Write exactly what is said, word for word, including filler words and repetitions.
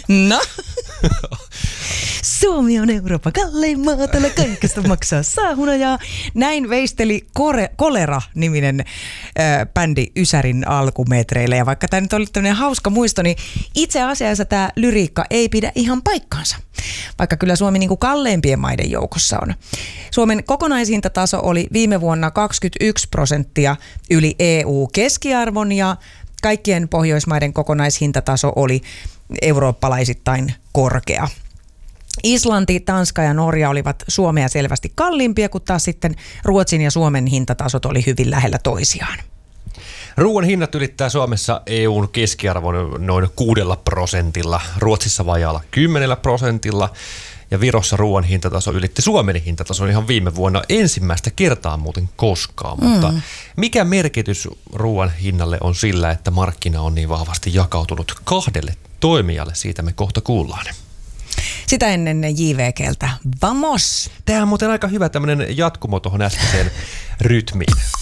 No? Suomi on Euroopan kallein maa, tällä kaikesta maksaa saahuna ja näin veisteli Kore, Kolera-niminen äh, bändi Ysärin alkumetreillä. Ja vaikka tämä nyt oli tämmöinen hauska muisto, niin itse asiassa tämä lyriikka ei pidä ihan paikkaansa. Vaikka kyllä Suomi niin kuin kalleimpien maiden joukossa on. Suomen kokonaishintataso oli viime vuonna kaksikymmentäyksi prosenttia yli E U-keskiarvon ja kaikkien Pohjoismaiden kokonaishintataso oli eurooppalaisittain korkea. Islanti, Tanska ja Norja olivat Suomea selvästi kalliimpia, kun taas sitten Ruotsin ja Suomen hintatasot oli hyvin lähellä toisiaan. Ruoan hinnat ylittää Suomessa E U:n keskiarvon noin kuudella prosentilla, Ruotsissa vajaalla kymmenellä prosentilla ja Virossa ruoan hintataso ylitti Suomen hintatason ihan viime vuonna ensimmäistä kertaa muuten koskaan. Mm. Mutta mikä merkitys ruoan hinnalle on sillä, että markkina on niin vahvasti jakautunut kahdelle toimijalle? Siitä me kohta kuullaan. Sitä ennen J V G:ltä. Vamos! Tämä on muuten aika hyvä tämmöinen jatkumo tuohon äskeiseen rytmiin.